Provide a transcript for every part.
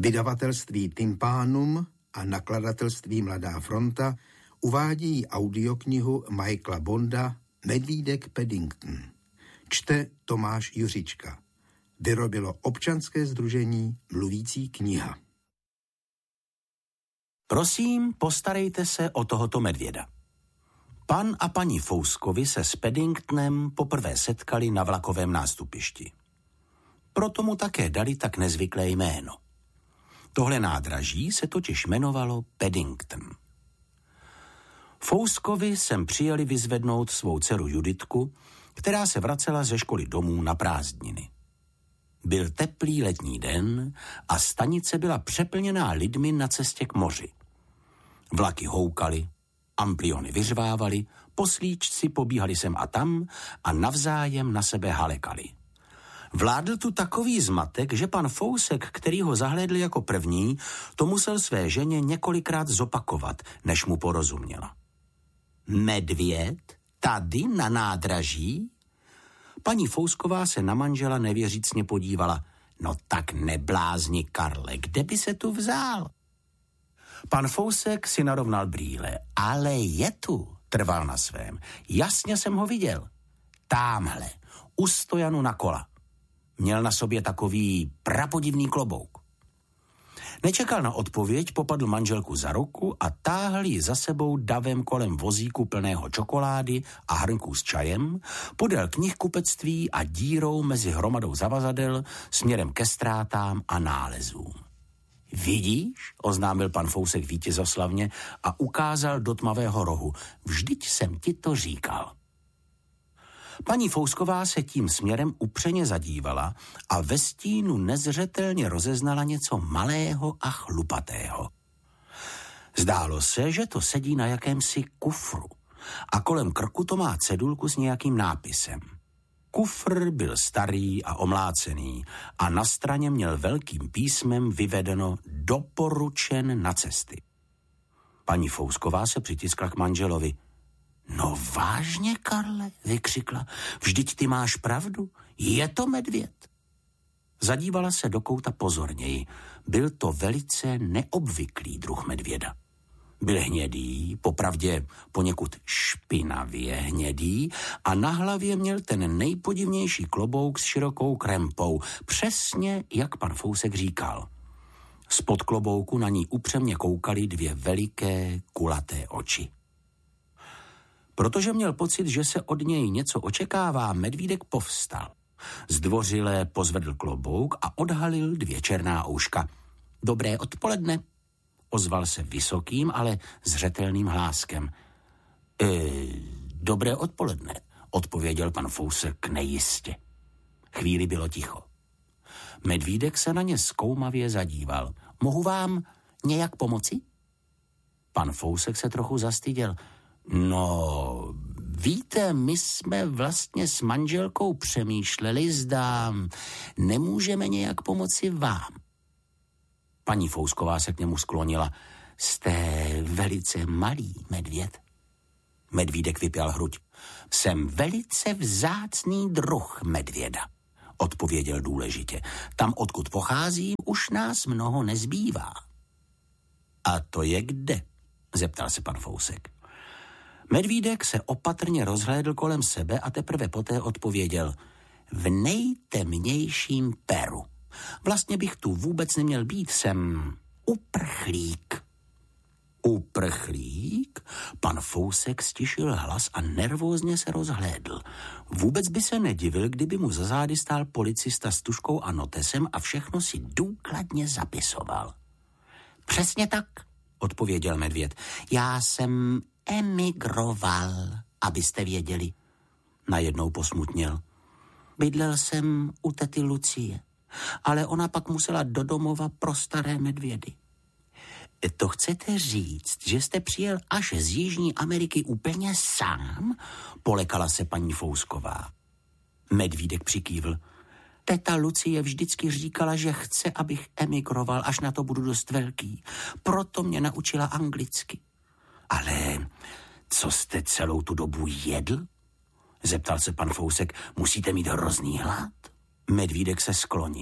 Vydavatelství Tympanum a nakladatelství Mladá fronta uvádí audioknihu Michaela Bonda Medvídek Paddington. Čte Tomáš Juřička. Vyrobilo občanské sdružení Mluvící kniha. Prosím, postarejte se o tohoto medvěda. Pan a paní Fouskovi se s Paddingtonem poprvé setkali na vlakovém nástupišti. Proto mu také dali tak nezvyklé jméno. Tohle nádraží se totiž jmenovalo Paddington. Fouskovi sem přijeli vyzvednout svou dceru Juditku, která se vracela ze školy domů na prázdniny. Byl teplý letní den a stanice byla přeplněná lidmi na cestě k moři. Vlaky houkaly, ampliony vyřvávaly, poslíčci pobíhali sem a tam a navzájem na sebe halekali. Vládl tu takový zmatek, že pan Fousek, který ho zahlédl jako první, to musel své ženě několikrát zopakovat, než mu porozuměla. Medvěd? Tady na nádraží? Paní Fousková se na manžela nevěřícně podívala. No tak neblázni, Karle, kde by se tu vzal? Pan Fousek si narovnal brýle. Ale je tu, trval na svém. Jasně jsem ho viděl. Támhle, u stojanu na kola. Měl na sobě takový prapodivný klobouk. Nečekal na odpověď, popadl manželku za ruku a táhl ji za sebou davem kolem vozíku plného čokolády a hrnků s čajem, podél knihkupectví a dírou mezi hromadou zavazadel směrem ke ztrátám a nálezům. Vidíš, oznámil pan Fousek vítězoslavně a ukázal do tmavého rohu. Vždyť jsem ti to říkal. Paní Fousková se tím směrem upřeně zadívala a ve stínu nezřetelně rozeznala něco malého a chlupatého. Zdálo se, že to sedí na jakémsi kufru a kolem krku to má cedulku s nějakým nápisem. Kufr byl starý a omlácený a na straně měl velkým písmem vyvedeno doporučen na cesty. Paní Fousková se přitiskla k manželovi. No vážně, Karle, vykřikla, vždyť ty máš pravdu, je to medvěd. Zadívala se do kouta pozorněji, byl to velice neobvyklý druh medvěda. Byl hnědý, popravdě poněkud špinavě hnědý a na hlavě měl ten nejpodivnější klobouk s širokou krempou, přesně jak pan Fousek říkal. Spod klobouku na ní upřemně koukaly dvě veliké kulaté oči. Protože měl pocit, že se od něj něco očekává, medvídek povstal. Zdvořile pozvedl klobouk a odhalil dvě černá ouška. Dobré odpoledne, ozval se vysokým, ale zřetelným hláskem. Dobré odpoledne, odpověděl pan Fousek nejistě. Chvíli bylo ticho. Medvídek se na ně zkoumavě zadíval. Mohu vám nějak pomoci? Pan Fousek se trochu zastyděl. No, víte, my jsme vlastně s manželkou přemýšleli, zda nemůžeme nějak pomoci vám. Paní Fousková se k němu sklonila. Jste velice malý medvěd. Medvídek vypěl hruď. Jsem velice vzácný druh medvěda, odpověděl důležitě. Tam, odkud pocházím, už nás mnoho nezbývá. A to je kde? Zeptal se pan Fousek. Medvídek se opatrně rozhlédl kolem sebe a teprve poté odpověděl. V nejtemnějším Peru. Vlastně bych tu vůbec neměl být, jsem uprchlík. Uprchlík? Pan Fousek stišil hlas a nervózně se rozhlédl. Vůbec by se nedivil, kdyby mu za zády stál policista s tužkou a notesem a všechno si důkladně zapisoval. Přesně tak, odpověděl medvěd. Já jsem emigroval, abyste věděli. Najednou posmutněl. Bydlel jsem u tety Lucie, ale ona pak musela do domova pro staré medvědy. To chcete říct, že jste přijel až z Jižní Ameriky úplně sám? Polekala se paní Fousková. Medvídek přikývl. Teta Lucie vždycky říkala, že chce, abych emigroval, až na to budu dost velký. Proto mě naučila anglicky. Ale co jste celou tu dobu jedl? Zeptal se pan Fousek. Musíte mít hrozný hlad? Medvídek se sklonil.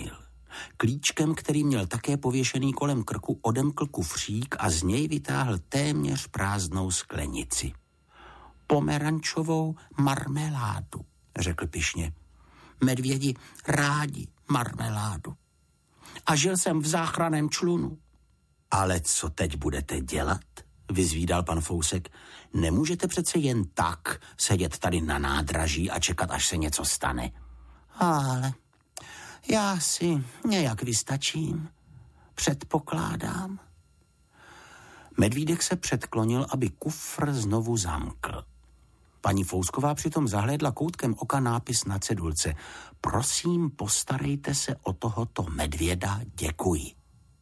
Klíčkem, který měl také pověšený kolem krku, odemkl kufřík a z něj vytáhl téměř prázdnou sklenici. Pomerančovou marmeládu, řekl pyšně. Medvědi rádi marmeládu. A žil jsem v záchranném člunu. Ale co teď budete dělat? Vyzvídal pan Fousek. Nemůžete přece jen tak sedět tady na nádraží a čekat, až se něco stane. Ale já si nějak vystačím. Předpokládám. Medvídek se předklonil, aby kufr znovu zamkl. Paní Fousková přitom zahlédla koutkem oka nápis na cedulce. Prosím, postarejte se o tohoto medvěda, děkuji.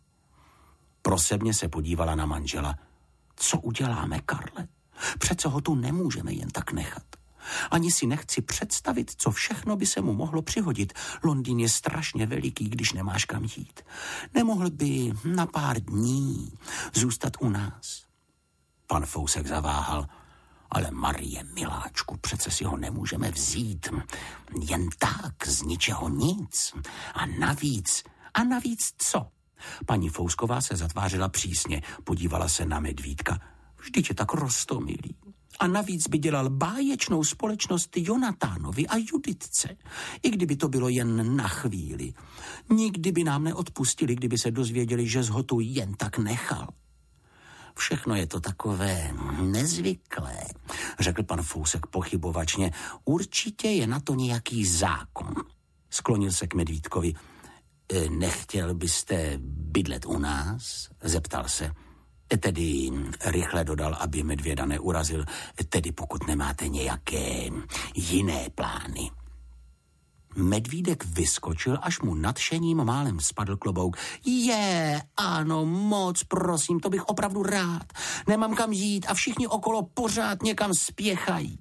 Prosebně se podívala na manžela. Co uděláme, Karle? Přece ho tu nemůžeme jen tak nechat. Ani si nechci představit, co všechno by se mu mohlo přihodit. Londýn je strašně veliký, když nemáš kam jít. Nemohl by na pár dní zůstat u nás? Pan Fousek zaváhal. Ale Marie, miláčku, přece si ho nemůžeme vzít. Jen tak, z ničeho nic. A navíc co? Paní Fousková se zatvářila přísně, podívala se na medvídka. Vždyť je tak roztomilý. A navíc by dělal báječnou společnost Jonatánovi a Juditce. I kdyby to bylo jen na chvíli. Nikdy by nám neodpustili, kdyby se dozvěděli, že ho tu jen tak nechal. Všechno je to takové nezvyklé, řekl pan Fousek pochybovačně. Určitě je na to nějaký zákon. Sklonil se k medvídkovi. Nechtěl byste bydlet u nás? Zeptal se. Tedy rychle dodal, aby medvěda neurazil, tedy pokud nemáte nějaké jiné plány. Medvídek vyskočil, až mu nadšením málem spadl klobouk. Ano, moc, prosím, to bych opravdu rád. Nemám kam jít a všichni okolo pořád někam spěchají.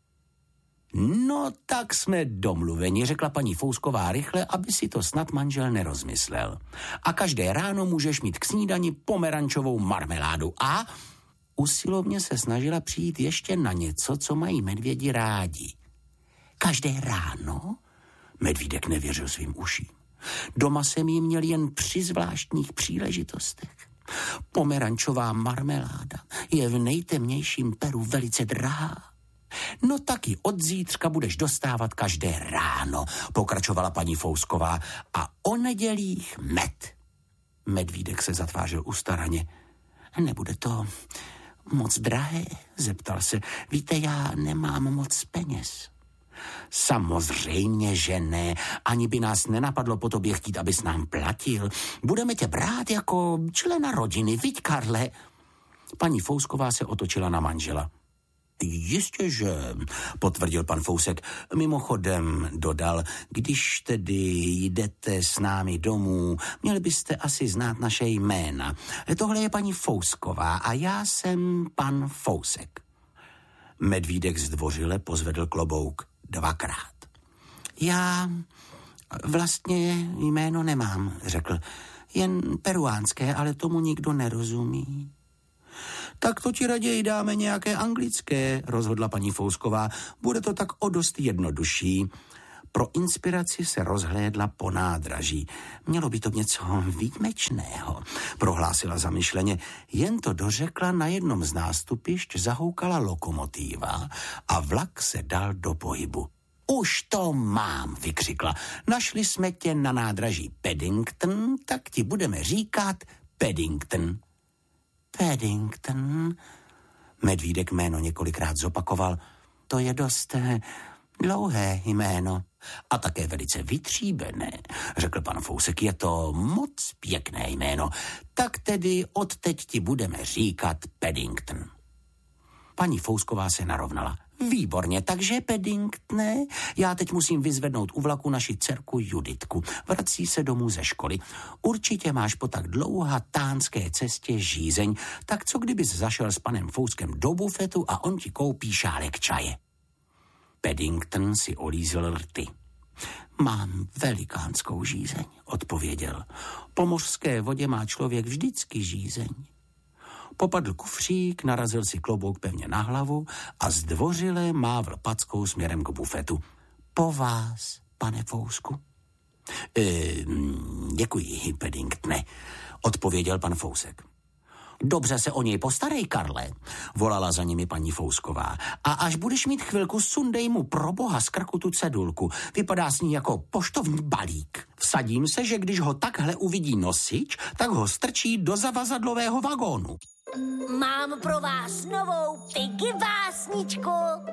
No tak jsme domluveni, řekla paní Fousková rychle, aby si to snad manžel nerozmyslel. A každé ráno můžeš mít k snídani pomerančovou marmeládu a usilovně se snažila přijít ještě na něco, co mají medvědi rádi. Každé ráno? Medvídek nevěřil svým uším. Doma jsem ji měl jen při zvláštních příležitostech. Pomerančová marmeláda je v nejtemnějším Peru velice drahá. No taky od zítřka budeš dostávat každé ráno, pokračovala paní Fousková, a o nedělích med. Medvídek se zatvářil ustaraně. Nebude to moc drahé? Zeptal se. Víte, já nemám moc peněz. Samozřejmě, že ne. Ani by nás nenapadlo po tobě chtít, abys nám platil. Budeme tě brát jako člena rodiny, viď, Karle? Paní Fousková se otočila na manžela. Jistě, že, potvrdil pan Fousek. Mimochodem dodal, když tedy jdete s námi domů, měli byste asi znát naše jména. Tohle je paní Fousková a já jsem pan Fousek. Medvídek zdvořile pozvedl klobouk 2krát. Já vlastně jméno nemám, řekl. Jen peruánské, ale tomu nikdo nerozumí. Tak to ti raději dáme nějaké anglické, rozhodla paní Fousková. Bude to tak o dost jednodušší. Pro inspiraci se rozhlédla po nádraží. Mělo by to něco výjimečného, prohlásila zamyšleně. Jen to dořekla, na jednom z nástupišť zahoukala lokomotíva a vlak se dal do pohybu. Už to mám, vykřikla. Našli jsme tě na nádraží Paddington, tak ti budeme říkat Paddington. Paddington. Medvídek jméno několikrát zopakoval. To je dost dlouhé jméno. A také velice vytříbené, řekl pan Fousek. Je to moc pěkné jméno. Tak tedy odteď ti budeme říkat Paddington. Paní Fousková se narovnala. Výborně, takže Paddingtone, já teď musím vyzvednout u vlaku naši dcerku Juditku. Vrací se domů ze školy. Určitě máš po tak dlouhatánské cestě žízeň, tak co kdybys zašel s panem Fouskem do bufetu a on ti koupí šálek čaje. Paddington si olízl rty. Mám velikánskou žízeň, odpověděl. Po mořské vodě má člověk vždycky žízeň. Popadl kufřík, narazil si klobouk pevně na hlavu a zdvořile mávl packou směrem k bufetu. Po vás, pane Fousku. Děkuji, Paddingtone, odpověděl pan Fousek. Dobře se o něj postarej, Karle, volala za nimi paní Fousková. A až budeš mít chvilku, sundej mu pro boha z krku tu cedulku. Vypadá s ní jako poštovní balík. Vsadím se, že když ho takhle uvidí nosič, tak ho strčí do zavazadlového vagónu. Mám pro vás novou Piggy básničku.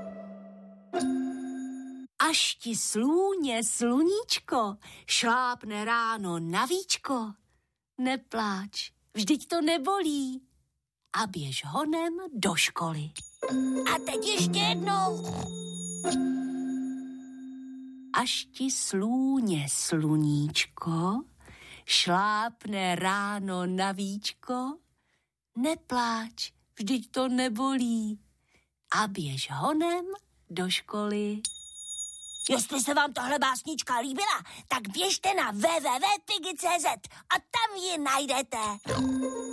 Až ti slůně sluníčko šlápne ráno na víčko, nepláč, vždyť to nebolí a běž honem do školy. A teď ještě jednou. Až ti slůně sluníčko šlápne ráno na víčko, nepláč, vždyť to nebolí a běž honem do školy. Jestli se vám tahle básnička líbila, tak běžte na www.piggy.cz a tam ji najdete.